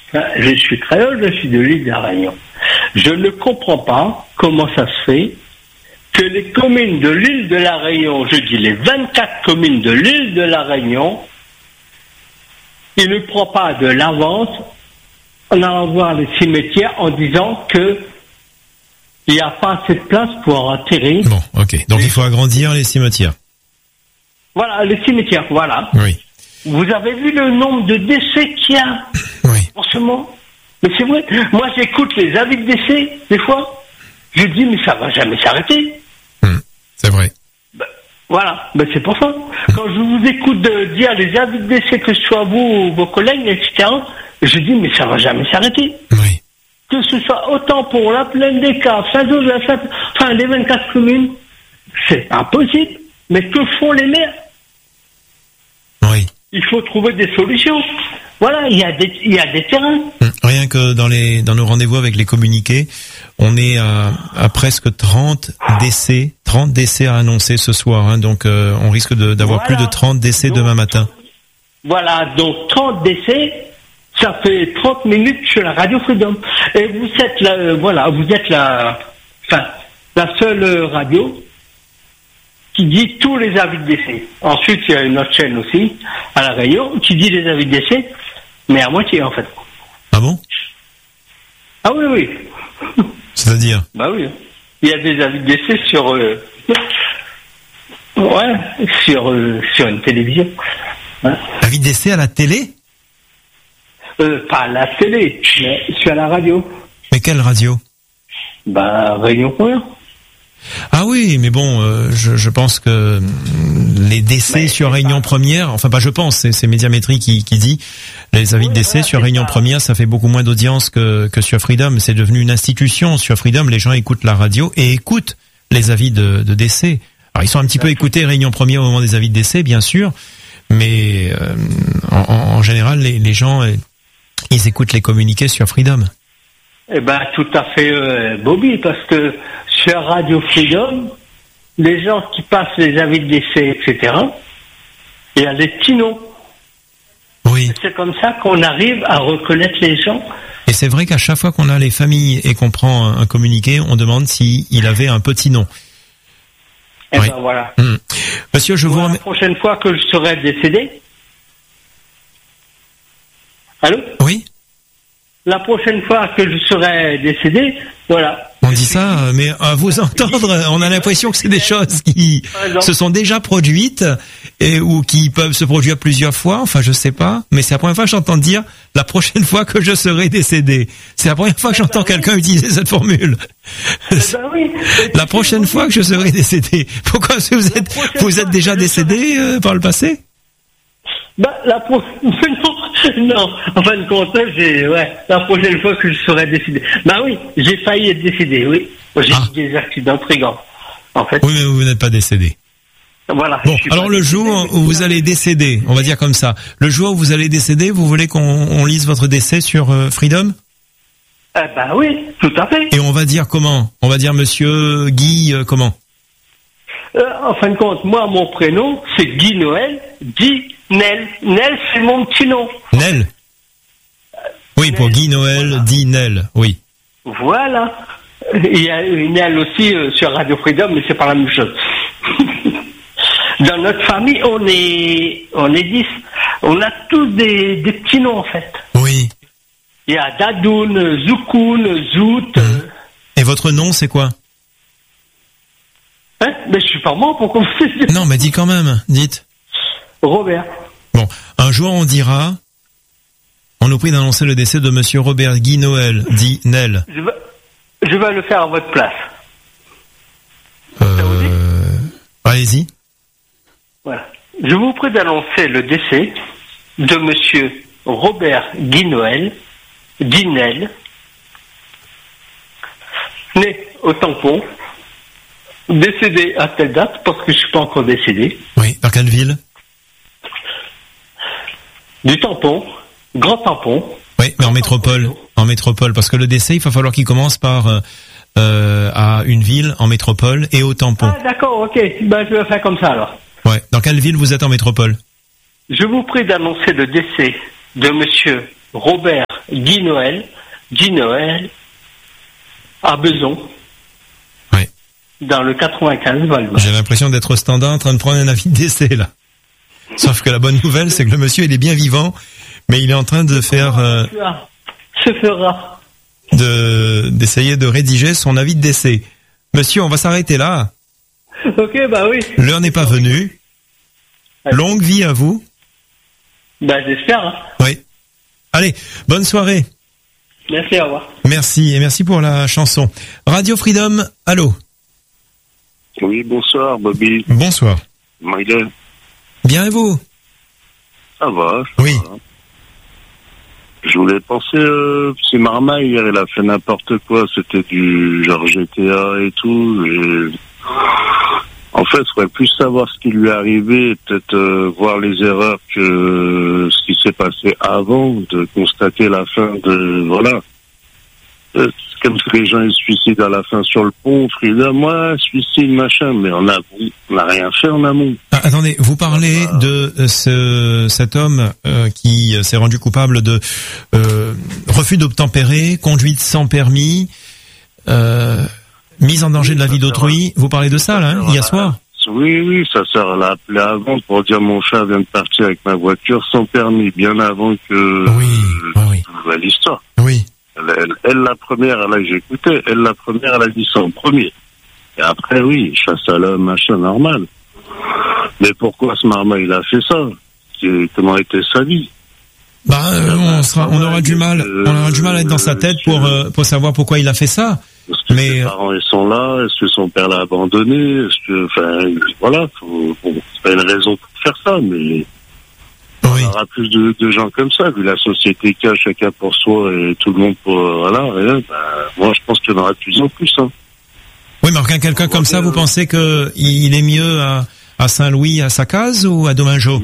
Je suis créole, je suis de l'île de la Réunion. Je ne comprends pas comment ça se fait que les communes de l'île de la Réunion, je dis les 24 communes de l'île de la Réunion, ils ne prennent pas de l'avance en allant voir les cimetières en disant que il n'y a pas assez de place pour enterrer. Bon, ok. Donc il faut agrandir les cimetières. Voilà, les cimetières, voilà. Oui. Vous avez vu le nombre de décès qu'il y a en ce moment? Mais c'est vrai. Moi, j'écoute les avis de décès, des fois. Je dis, mais ça va jamais s'arrêter. C'est vrai. Voilà. C'est pour ça. Quand je vous écoute dire les avis de décès, que ce soit vous ou vos collègues, etc., je dis, mais ça va jamais s'arrêter. Oui. Que ce soit autant pour la Plaine des Caves, enfin, les 24 communes, c'est impossible. Mais que font les maires? Oui. Il faut trouver des solutions. Voilà, il y a des terrains. Rien que dans nos rendez-vous avec les communiqués, on est à presque 30 décès à annoncer ce soir. Hein, donc on risque d'avoir plus de 30 décès demain matin. Voilà, donc 30 décès, ça fait 30 minutes sur la Radio Freedom. Et vous êtes la seule radio qui dit tous les avis de décès. Ensuite, il y a une autre chaîne aussi, à La Réunion, qui dit les avis de décès, mais à moitié, en fait. Ah bon? Ah oui. C'est-à-dire? Bah oui. Il y a des avis de décès sur une télévision. Ouais. Avis de décès à la télé? Pas à la télé, mais sur la radio. Mais quelle radio? Réunion Première. Ah oui, mais bon, je pense que les décès sur Réunion Première, enfin pas je pense, c'est Médiamétrie qui dit les avis de décès sur Réunion Première, ça fait beaucoup moins d'audience que sur Freedom. C'est devenu une institution. Sur Freedom, les gens écoutent la radio et écoutent les avis de décès. Alors ils sont un petit peu écoutés Réunion Première au moment des avis de décès, bien sûr, mais en général, les gens, ils écoutent les communiqués sur Freedom. Tout à fait, Bobby, parce que sur Radio Freedom, les gens qui passent les avis de décès, etc., il y a les petits noms. Oui. C'est comme ça qu'on arrive à reconnaître les gens. Et c'est vrai qu'à chaque fois qu'on a les familles et qu'on prend un communiqué, on demande s'il avait un petit nom. Et voilà. Monsieur, je vous remercie. La prochaine fois que je serai décédé. Allô? Oui. La prochaine fois que je serai décédé, voilà. On dit ça, mais à vous entendre, on a l'impression que c'est des choses qui se sont déjà produites ou qui peuvent se produire plusieurs fois. Enfin, je sais pas, mais c'est la première fois que j'entends dire la prochaine fois que je serai décédé. C'est la première fois que j'entends quelqu'un utiliser cette formule. Oui. La prochaine fois que je serai décédé. Pourquoi est-ce que vous êtes déjà décédé par le passé? Non, en fin de compte, la prochaine fois que je serai décédé. Oui, j'ai failli être décédé, oui. J'ai eu des accidents fréquents, en fait. Oui, mais vous n'êtes pas décédé. Voilà. Bon, alors le jour où vous allez décéder, on va dire comme ça, le jour où vous allez décéder, vous voulez qu'on lise votre décès sur Freedom? Oui, tout à fait. Et on va dire comment? On va dire Monsieur Guy, comment? En fin de compte, moi, mon prénom, c'est Guy Noël, dit Nel. Nel, c'est mon petit nom. Nel? Oui, pour Guy Noël, dit Nel, oui. Voilà. Il y a une Nel aussi sur Radio Freedom, mais c'est pas la même chose. Dans notre famille, on est 10. On a tous des petits noms, en fait. Oui. Il y a Dadoun, Zoukoun, Zout. Et votre nom, c'est quoi? Mais je suis pas mort, pourquoi vous... Non, mais dites quand même, dites. Robert. Bon, un jour on dira, on nous prie d'annoncer le décès de Monsieur Robert Guy Noël, dit Nel. Je vais le faire à votre place. Allez-y. Voilà. Je vous prie d'annoncer le décès de Monsieur Robert Guy Noël, dit Nel, né au Tampon, décédé à telle date, parce que je suis pas encore décédé. Oui, dans quelle ville? Du Tampon, Grand Tampon. Oui, mais en métropole. En métropole, parce que le décès, il va falloir qu'il commence par à une ville en métropole et au Tampon. Ah d'accord, ok. Je vais faire comme ça alors. Ouais. Dans quelle ville vous êtes en métropole? Je vous prie d'annoncer le décès de Monsieur Robert Guy Noël à Beson. Oui. Dans le 95 Val. J'ai l'impression d'être au standard en train de prendre un avis de décès, là. Sauf que la bonne nouvelle, c'est que le monsieur, il est bien vivant, mais il est en train de faire, Se fera. d'essayer de rédiger son avis de décès. Monsieur, on va s'arrêter là. Ok, bah oui. L'heure n'est pas venue. Longue vie à vous. Bah j'espère. Hein. Oui. Allez, bonne soirée. Merci, au revoir. Merci, et merci pour la chanson. Radio Freedom, allô. Oui, bonsoir, Bobby. Bonsoir. Michael. Bien et vous? Ça va. Oui. Va. Je voulais penser, c'est Marmaille hier, il a fait n'importe quoi, c'était du genre GTA et tout, et en fait, il faudrait plus savoir ce qui lui est arrivé, peut-être voir les erreurs que ce qui s'est passé avant, de constater la fin de, voilà. C'est comme si les gens ils se suicident à la fin sur le pont, Frida, moi, suicide, machin, mais on a rien fait en amont. Ah, attendez, vous parlez de cet homme qui s'est rendu coupable de refus d'obtempérer, conduite sans permis, mise en danger de la vie d'autrui. Vous parlez de ça, là, hein, hier soir? Oui, ça sert à l'appeler avant pour dire mon chat vient de partir avec ma voiture sans permis, bien avant que l'histoire. Oui. Elle, la première, j'ai écouté, elle a dit ça en premier. Et après, oui, chasse à l'homme, machin, normal. Mais pourquoi ce marma, il a fait ça? Comment était sa vie? On aura du mal à être dans sa tête pour savoir pourquoi il a fait ça. Est-ce que ses parents, ils sont là? Est-ce que son père l'a abandonné? Voilà, c'est pas une raison pour faire ça, mais il y aura plus de gens comme ça, vu la société qu'il y a, chacun pour soi et tout le monde pour, moi, je pense qu'il y en aura de plus en plus, hein. Oui, mais quelqu'un comme ça, vous pensez que il est mieux à Saint-Louis, à sa case, ou à Domingo?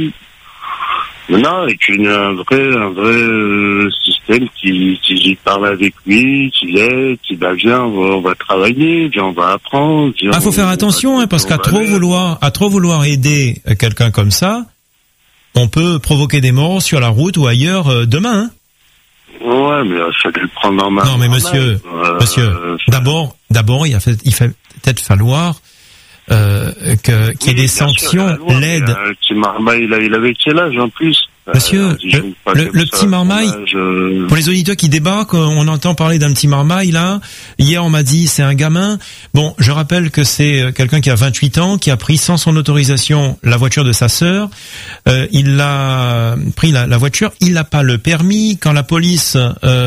Non, avec un vrai système qui parle avec lui, qui l'aide, qui viens, on va travailler, viens, on va apprendre. Faut faire attention, hein, parce qu'à trop vouloir aider quelqu'un comme ça, on peut provoquer des morts sur la route ou ailleurs demain. Hein. Ouais, mais ça doit le prendre en main. Non, mais monsieur, d'abord, il fait peut-être falloir qu'il y ait des sanctions, l'aide. Le petit marmaille, il avait quel âge en plus? Monsieur, le petit marmaille, pour les auditeurs qui débarquent, on entend parler d'un petit marmaille là. Hier, on m'a dit c'est un gamin. Bon, je rappelle que c'est quelqu'un qui a 28 ans, qui a pris sans son autorisation la voiture de sa sœur. Il a pris la voiture, il n'a pas le permis. Quand la police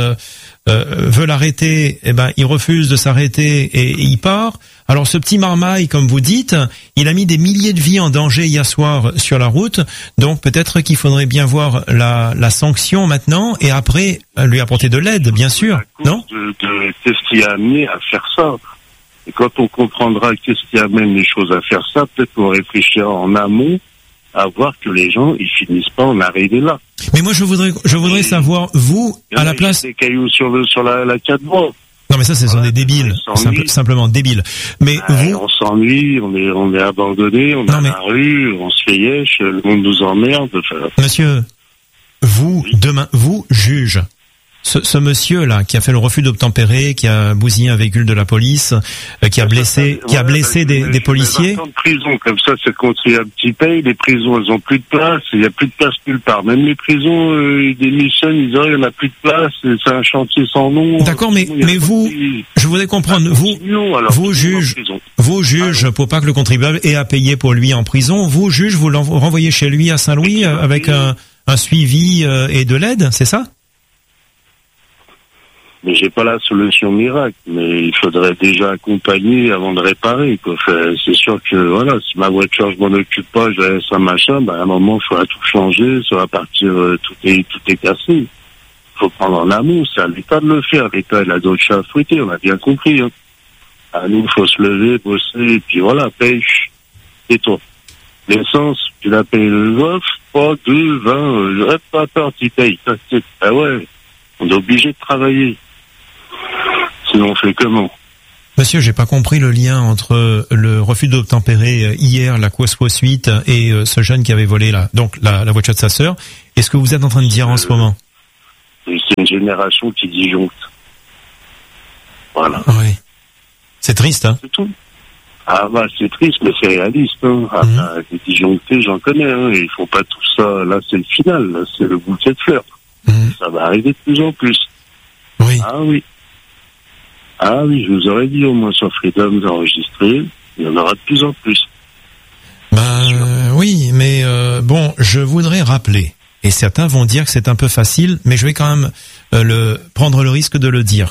veut l'arrêter, il refuse de s'arrêter et il part. Alors ce petit marmaille, comme vous dites, il a mis des milliers de vies en danger hier soir sur la route, donc peut-être qu'il faudrait bien voir la sanction maintenant et après lui apporter de l'aide, bien sûr, non? Qu'est-ce qui a amené à faire ça? Et quand on comprendra qu'est-ce qui amène les choses à faire ça, peut-être qu'on réfléchira en amont à voir que les gens ils finissent pas en arriver là. Mais moi je voudrais savoir, vous, à la place... Des cailloux sur la 4 voies. Non mais ça, ce sont des débiles, simplement débiles. Mais vous, on s'ennuie, on est abandonné, on est dans la rue, on se fait yèche, le monde nous emmerde. Monsieur, vous, demain, vous, juge. Ce monsieur-là, qui a fait le refus d'obtempérer, qui a bousillé un véhicule de la police, qui a blessé des policiers. De prison, comme ça, c'est le contribuable qui paye. Les prisons, elles ont plus de place. Il y a plus de place nulle part. Même les prisons, ils démissionnent, ils disent, il y en a plus de place. C'est un chantier sans nom. D'accord, mais vous, je voudrais comprendre, vous juge, pour pas que le contribuable ait à payer pour lui en prison, vous juge, vous le renvoyez chez lui à Saint-Louis avec un suivi et de l'aide, c'est ça? Mais j'ai pas la solution miracle, mais il faudrait déjà accompagner avant de réparer, quoi. C'est sûr que, voilà, si ma voiture, je m'en occupe pas, je laisse un machin, à un moment, il faudra tout changer, ça va partir, tout est cassé. Il faut prendre en amont, c'est à l'État de le faire. L'État, il a d'autres chats à fouetter, on a bien compris, hein. À nous, il faut se lever, bosser, et puis voilà, pêche, et toi. L'essence, tu l'as payé le golf, pas 2, 20, pas peur, tu payes. Ah ouais, on est obligé de travailler. Sinon, on fait comment? Monsieur, j'ai pas compris le lien entre le refus d'obtempérer hier, la course-poursuite, et ce jeune qui avait volé donc la voiture de sa sœur. Et ce que vous êtes en train de dire en ce moment? Et c'est une génération qui disjoncte. Voilà. Oui. C'est triste, hein. C'est tout. Ah bah c'est triste, mais c'est réaliste. Hein. Les disjonctés, j'en connais. Hein. Et il faut pas tout ça. Là, c'est le final. Là, c'est le bouquet de fleurs. Ça va arriver de plus en plus. Oui. Ah oui. Ah oui, je vous aurais dit au moins sur Freedom d'enregistrer. Il y en aura de plus en plus. Oui, mais bon, je voudrais rappeler, et certains vont dire que c'est un peu facile, mais je vais quand même prendre le risque de le dire.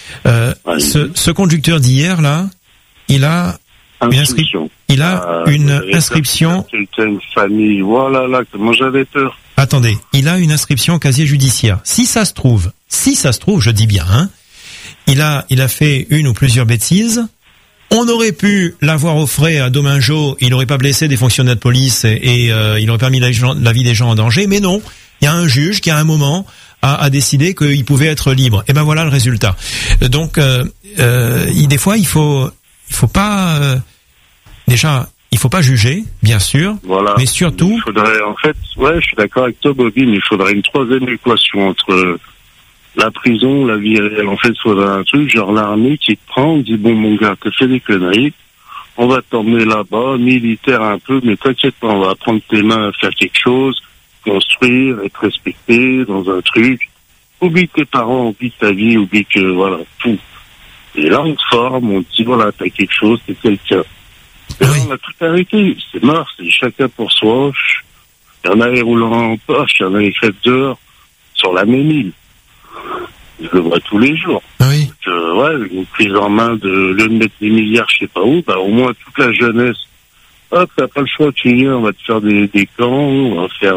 Ce conducteur d'hier là, il a une inscription. Il a une inscription. Une famille. Voilà là, comment j'avais peur. Attendez, il a une inscription au casier judiciaire. Si ça se trouve, je dis bien, hein, il a fait une ou plusieurs bêtises. On aurait pu l'avoir au frais à Domingo, il n'aurait pas blessé des fonctionnaires de police et il n'aurait pas mis la vie des gens en danger, mais non, il y a un juge qui à un moment a décidé qu'il pouvait être libre. Et ben voilà le résultat. Donc des fois il faut pas déjà il faut pas juger, bien sûr, voilà. Mais surtout il faudrait en fait, je suis d'accord avec toi Bobby, mais il faudrait une troisième équation entre la prison, la vie réelle. En fait, il faudrait un truc, genre l'armée qui te prend, on dit, bon, mon gars, t'as fait des conneries, on va t'emmener là-bas, militaire un peu, mais t'inquiète pas, on va prendre tes mains à faire quelque chose, construire, être respecté dans un truc. Oublie tes parents, oublie ta vie, oublie que, voilà, tout. Et là, on te forme, on te dit, voilà, t'as quelque chose, t'es quelqu'un. Et là, on a tout arrêté. C'est mort, c'est chacun pour soi. Il y en a les roulant en poche, il y en a les fêtes dehors, sur la même île. Je le vois tous les jours. Oui. Donc, une prise en main de lieu de mettre des milliards, je sais pas où, au moins toute la jeunesse. Hop, t'as pas le choix, tu viens, on va te faire des camps, on va faire,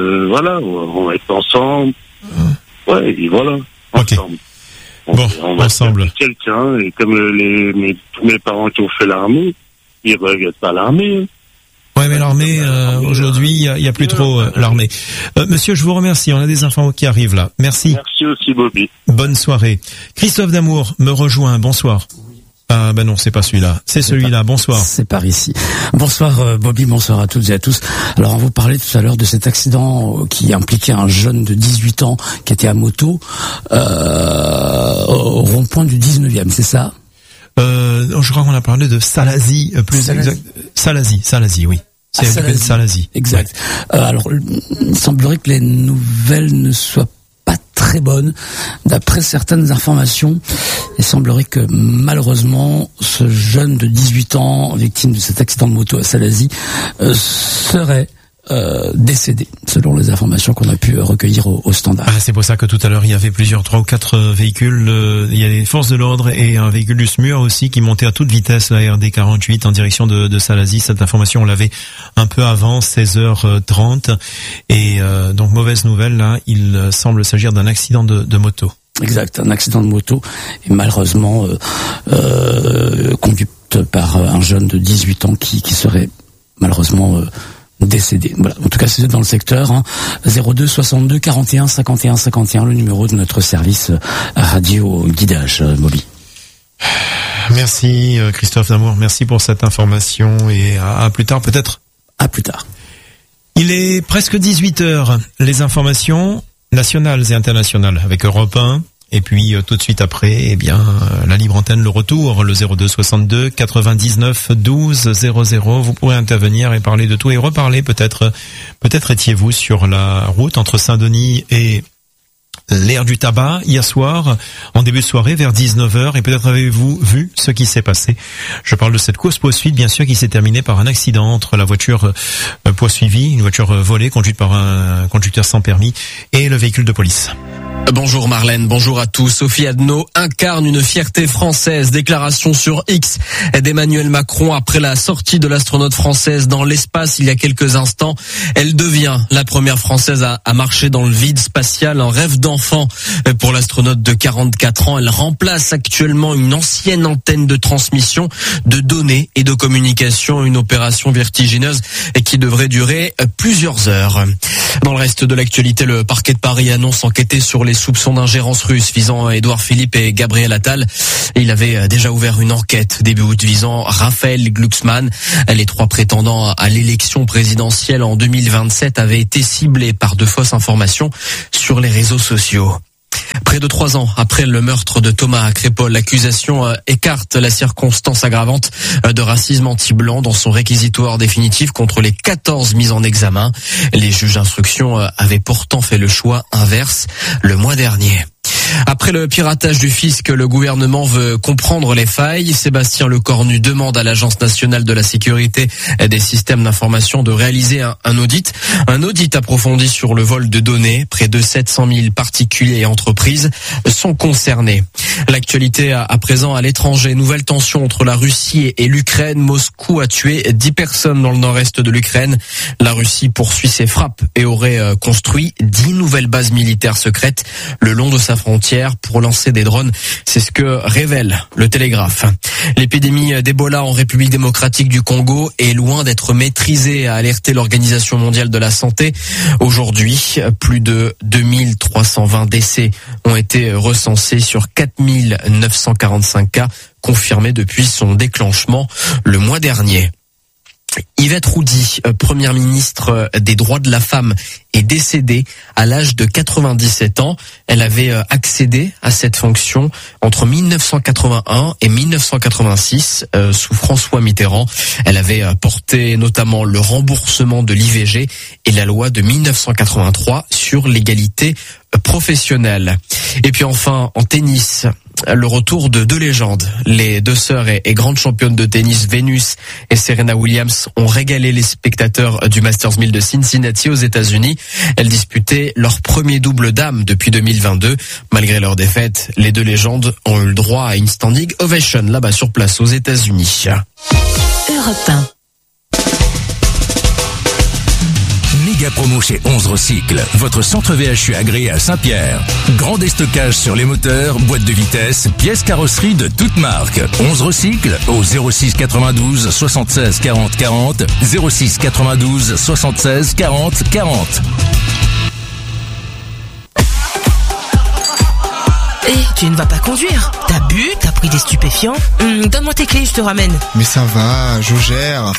on va être ensemble. Ouais, et voilà, ensemble. Okay. On va ensemble. Faire quelqu'un, et comme tous mes parents qui ont fait l'armée, ils regrettent pas l'armée. Ouais, mais l'armée, aujourd'hui, il y a plus trop l'armée. Monsieur, je vous remercie. On a des infos qui arrivent là. Merci. Merci aussi, Bobby. Bonne soirée. Christophe D'Amour me rejoint. Bonsoir. Ah ben non, c'est pas celui-là. C'est celui-là. Bonsoir. C'est par ici. Bonsoir Bobby, bonsoir à toutes et à tous. Alors on vous parlait tout à l'heure de cet accident qui impliquait un jeune de 18 ans qui était à moto au rond-point du 19e, c'est ça ? Je crois qu'on a parlé de Salazie, Salazie, oui. C'est Salazie. Exact. Ouais. Alors, il semblerait que les nouvelles ne soient pas très bonnes. D'après certaines informations, il semblerait que malheureusement, ce jeune de 18 ans, victime de cet accident de moto à Salazie, serait décédé, selon les informations qu'on a pu recueillir au standard. Ah, c'est pour ça que tout à l'heure il y avait 3 ou 4 véhicules. Il y a les forces de l'ordre et un véhicule du SMUR aussi qui montait à toute vitesse, la RD 48 en direction de Salazie. Cette information on l'avait un peu avant 16h30 et donc mauvaise nouvelle là. Il semble s'agir d'un accident de moto. Exact, un accident de moto et malheureusement conduit par un jeune de 18 ans qui serait malheureusement décédé. Voilà. En tout cas, c'est dans le secteur, 02 62 41 51 51, le numéro de notre service radio guidage, Bobby. Merci Christophe D'Amour, merci pour cette information et à plus tard peut-être. À plus tard. Il est presque 18h, les informations nationales et internationales avec Europe 1. Et puis tout de suite après, la libre antenne, le retour, le 02 62 99 12 00. Vous pourrez intervenir et parler de tout et reparler peut-être étiez-vous sur la route entre Saint-Denis et l'aire du tabac hier soir, en début de soirée vers 19h, et peut-être avez-vous vu ce qui s'est passé. Je parle de cette course-poursuite, bien sûr, qui s'est terminée par un accident entre la voiture poursuivie, une voiture volée conduite par un conducteur sans permis, et le véhicule de police. Bonjour Marlène, bonjour à tous. Sophie Adno incarne une fierté française. Déclaration sur X d'Emmanuel Macron après la sortie de l'astronaute française dans l'espace il y a quelques instants. Elle devient la première française à marcher dans le vide spatial, un rêve d'enfant pour l'astronaute de 44 ans. Elle remplace actuellement une ancienne antenne de transmission de données et de communication, une opération vertigineuse et qui devrait durer plusieurs heures. Dans le reste de l'actualité, le parquet de Paris annonce enquêter sur les soupçons d'ingérence russe visant Édouard Philippe et Gabriel Attal. Il avait déjà ouvert une enquête début août visant Raphaël Glucksmann. Les 3 prétendants à l'élection présidentielle en 2027 avaient été ciblés par de fausses informations sur les réseaux sociaux. Près de 3 ans après le meurtre de Thomas à Crépol, l'accusation écarte la circonstance aggravante de racisme anti-blanc dans son réquisitoire définitif contre les 14 mises en examen. Les juges d'instruction avaient pourtant fait le choix inverse le mois dernier. Après le piratage du fisc, le gouvernement veut comprendre les failles. Sébastien Lecornu demande à l'Agence nationale de la sécurité des systèmes d'information de réaliser un audit. Un audit approfondi sur le vol de données. Près de 700 000 particuliers et entreprises sont concernés. L'actualité à présent à l'étranger. Nouvelle tension entre la Russie et l'Ukraine. Moscou a tué 10 personnes dans le nord-est de l'Ukraine. La Russie poursuit ses frappes et aurait construit 10 nouvelles bases militaires secrètes le long de sa frontière pour lancer des drones. C'est ce que révèle le Télégraphe. L'épidémie d'Ebola en République démocratique du Congo est loin d'être maîtrisée, a alerté l'Organisation mondiale de la santé. Aujourd'hui, plus de 2320 décès ont été recensés sur 4945 cas confirmés depuis son déclenchement le mois dernier. Yvette Roudy, première ministre des droits de la femme, est décédée à l'âge de 97 ans. Elle avait accédé à cette fonction entre 1981 et 1986 sous François Mitterrand. Elle avait porté notamment le remboursement de l'IVG et la loi de 1983 sur l'égalité professionnelle. Et puis enfin, en tennis, le retour de deux légendes. Les deux sœurs et grandes championnes de tennis, Venus et Serena Williams, ont régalé les spectateurs du Masters 1000 de Cincinnati aux États-Unis. Elles disputaient leur premier double dame depuis 2022. Malgré leur défaite, les deux légendes ont eu le droit à une standing ovation là-bas sur place aux États-Unis. Europe 1. Méga promo chez 11 Recycle, votre centre VHU agréé à Saint-Pierre. Grand déstockage sur les moteurs, boîtes de vitesse, pièces carrosserie de toutes marques. 11 Recycle au 06 92 76 40 40, 06 92 76 40 40. Tu ne vas pas conduire. T'as bu, t'as pris des stupéfiants. Donne-moi tes clés, je te ramène. Mais ça va, je gère.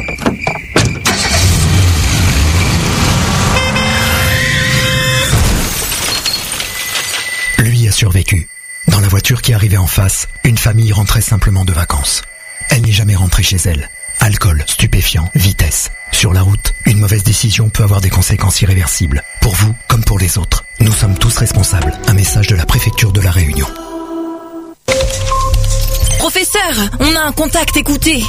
Lui a survécu. Dans la voiture qui arrivait en face, une famille rentrait simplement de vacances. Elle n'est jamais rentrée chez elle. Alcool, stupéfiants, vitesse. Sur la route, une mauvaise décision peut avoir des conséquences irréversibles. Pour vous comme pour les autres. Nous sommes tous responsables. Un message de la préfecture de la Réunion. Professeur, on a un contact, écoutez.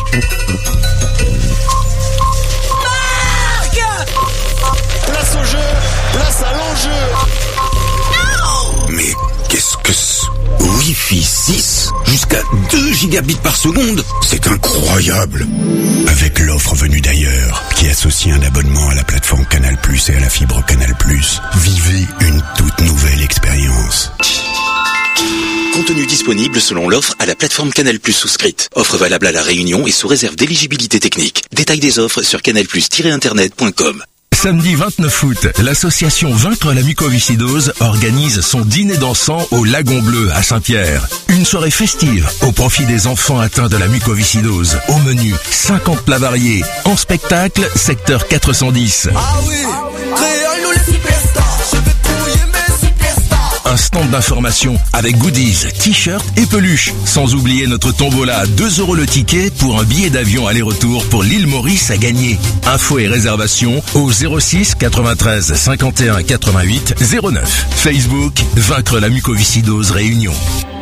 Place au jeu, place à l'enjeu. Mais qu'est-ce que c'est? Wi-Fi 6 jusqu'à 2 gigabits par seconde. C'est incroyable. Avec l'offre venue d'ailleurs, qui associe un abonnement à la plateforme Canal+ et à la fibre Canal+, vivez une toute nouvelle expérience. Contenu disponible selon l'offre à la plateforme Canal+ souscrite. Offre valable à La Réunion et sous réserve d'éligibilité technique. Détail des offres sur canalplus-internet.com. Samedi 29 août, l'association Vaincre la mucoviscidose organise son dîner dansant au Lagon Bleu à Saint-Pierre. Une soirée festive au profit des enfants atteints de la mucoviscidose. Au menu, 50 plats variés. En spectacle, secteur 410. Ah oui, créons-nous les superstars. Je vais trouiller mes superstars. Un stand d'information avec goodies, t-shirts et peluches. Sans oublier notre tombola à 2 € le ticket pour un billet d'avion aller-retour pour l'île Maurice à gagner. Infos et réservations au 06 93 51 88 09. Facebook, Vaincre la mucoviscidose Réunion.